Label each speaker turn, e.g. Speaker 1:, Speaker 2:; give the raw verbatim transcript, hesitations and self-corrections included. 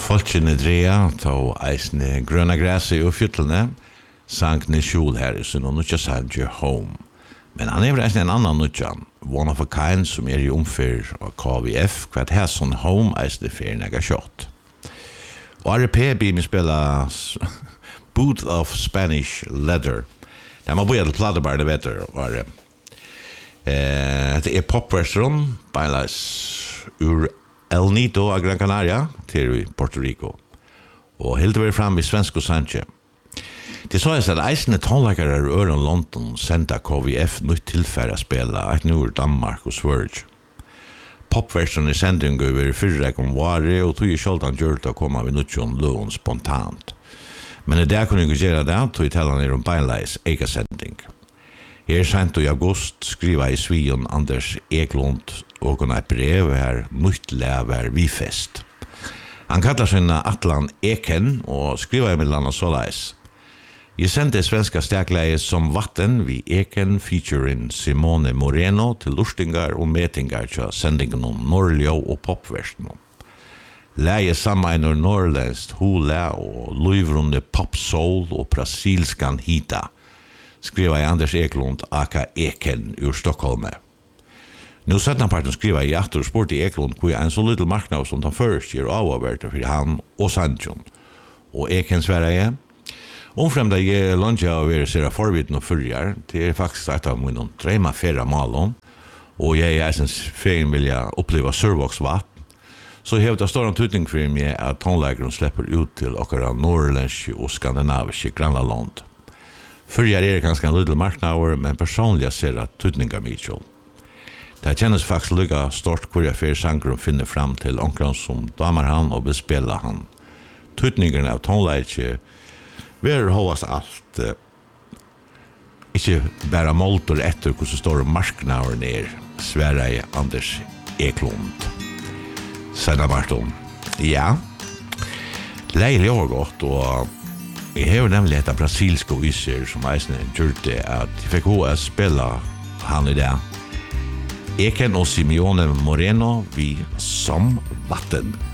Speaker 1: Folkene drea, to eisne grøna græse og fjötlene, sang Nishul Harrison og nutja sang Home. Men han er eisne en annan nutja, One of a Kind, som er i omfyr av K V F, kvart Hasson Home eisne fyr nega kjott. Og R P blir mi spela Boot of Spanish Leather. Det må boja til pladebar, det vet du, var det. Eh, det er popversion, beilas ur El Nido av Gran Canaria til Puerto Rico. Og helt var fram i svensk og sanje. Det så jeg at eisende tonleikere i Øren London sendte K V F nytt tilfære å spille et nord Danmark og Sverige. Popversionen i sendingen var fyrrek om vare, og tog i kjoldan gjør til å komme ved nødtjon løen spontant. Men i det kunne jeg gjøre det, tog i tala ned om beinleis ega sending. Her sent i august skriva i Svion Anders Eklund og kunne et brev her nytt lever vi fest. Han kallar sinna Atlan Eken og skriva i mellan og såleis. Jeg sendte svenska stekleie som Vatten vi Eken featuring Simone Moreno til lustingar og metingar til sendingen om Norrljå og popversen. Leie sammeiner norrlænst hula og luivrunde pop-soul og brasilskan hita, skriva i Anders Eklund aka Eken ur Stockholm. Nu setnaparten skriva i Atter og spurt i Eklund hvor en så little marknad som han først gir avavert for han og Sanjon. Og Eken sverre jeg, omfremda jeg lunge av å være sere forviden og fyrjar, det er faktisk et av mine dreima fyrra malon, og jeg er eisens fegen vilja oppleva survoksvatt, så hever det stor antydning for meg at tonleikeren slipper ut til okkara norrländske og skandinaviske grannland. Fyrjar er ganske en liten marknader, men personlig ser at tydninga mykjol. Det kjennes faktisk lykka stort hvor jeg fyrir sangrum finner fram til onkran som damer han og bespela han. Tydningen av tonleikere ver hovast alt, uh, ikke bare måltor etter hvordan står marknaden er, sverre i Anders Eklund. Senna Barton. Ja, leilig og godt, og jeg har nemlig etter brasilske viser som eisne gjørte at jeg fikk hva spela han i det. Eken og Simeone Moreno vi som Vatten.